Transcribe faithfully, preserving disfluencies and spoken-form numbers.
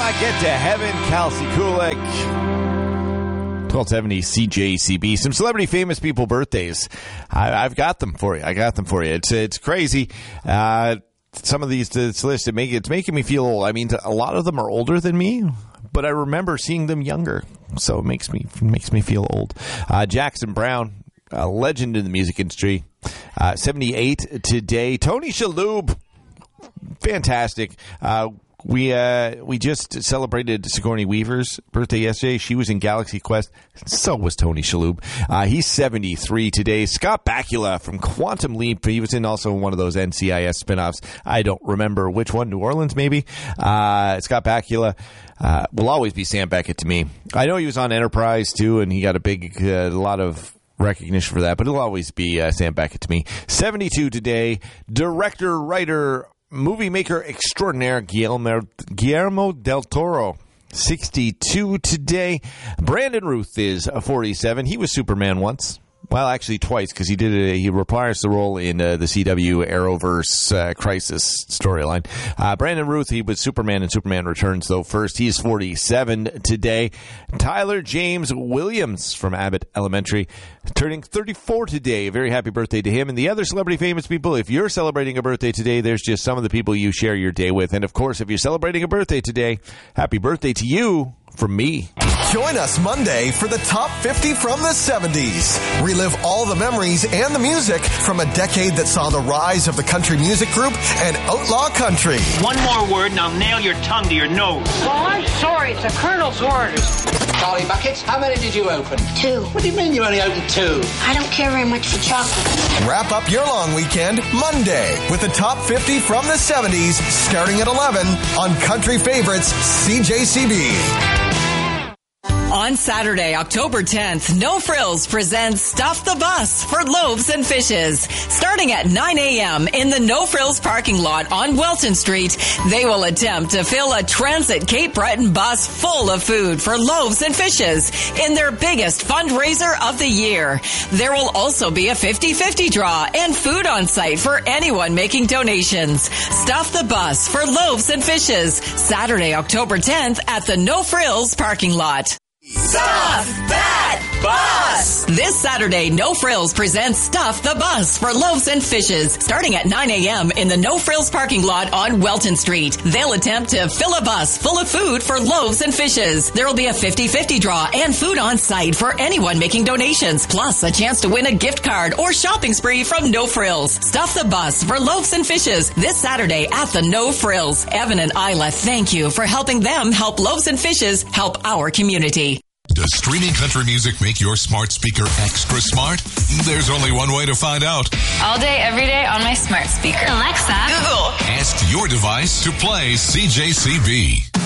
not get to heaven, Kelsey Kulik. twelve seventy C J C B. Some celebrity famous people birthdays. I, I've got them for you. I got them for you. It's it's crazy. Uh, some of these this list, it make, it's making me feel old. I mean, a lot of them are older than me, but I remember seeing them younger, so it makes me makes me feel old. Uh, Jackson Browne, a legend in the music industry, uh, seventy-eight today. Tony Shalhoub, fantastic. Uh, we uh, we just celebrated Sigourney Weaver's birthday yesterday. She was in Galaxy Quest. So was Tony Shalhoub. Uh, he's seventy-three today. Scott Bakula from Quantum Leap. He was in also one of those N C I S spinoffs. I don't remember which one. New Orleans, maybe. Uh, Scott Bakula uh, will always be Sam Beckett to me. I know he was on Enterprise too, and he got a big, a uh, lot of recognition for that. But he'll always be uh, Sam Beckett to me. seventy-two today. Director, writer, movie maker extraordinaire Guillermo, Guillermo del Toro, sixty-two today. Brandon Routh is forty-seven. He was Superman once. Well, actually twice, because he did a, he reprised the role in uh, the C W Arrowverse uh, Crisis storyline. Uh, Brandon Routh, he was Superman in Superman Returns, though. First, he is forty-seven today. Tyler James Williams from Abbott Elementary, turning thirty-four today. Very happy birthday to him. And the other celebrity famous people, if you're celebrating a birthday today, there's just some of the people you share your day with. And, of course, if you're celebrating a birthday today, happy birthday to you from me. Join us Monday for the Top fifty from the seventies. Relive all the memories and the music from a decade that saw the rise of the country music group and outlaw country. One more word and I'll nail your tongue to your nose. Well, I'm sorry. It's a colonel's orders. Charlie Buckets, how many did you open? Two. What do you mean you only opened two? I don't care very much for chocolate. Wrap up your long weekend Monday with the Top fifty from the seventies starting at eleven on Country Favorites C J C B. On Saturday, October tenth, No Frills presents Stuff the Bus for Loaves and Fishes. Starting at nine a.m. in the No Frills parking lot on Welton Street, they will attempt to fill a Transit Cape Breton bus full of food for loaves and fishes in their biggest fundraiser of the year. There will also be a fifty-fifty draw and food on site for anyone making donations. Stuff the Bus for Loaves and Fishes. Saturday, October tenth at the No Frills parking lot. Stuff that bus! This Saturday, No Frills presents Stuff the Bus for Loaves and Fishes, starting at nine a.m. in the No Frills parking lot on Welton Street. They'll attempt to fill a bus full of food for loaves and fishes. There will be a fifty-fifty draw and food on site for anyone making donations, plus a chance to win a gift card or shopping spree from No Frills. Stuff the Bus for Loaves and Fishes this Saturday at the No Frills. Evan and Isla, thank you for helping them help Loaves and Fishes help our community. Does streaming country music make your smart speaker extra smart? There's only one way to find out. All day, every day on my smart speaker. Alexa. Google. Ask your device to play C J C B.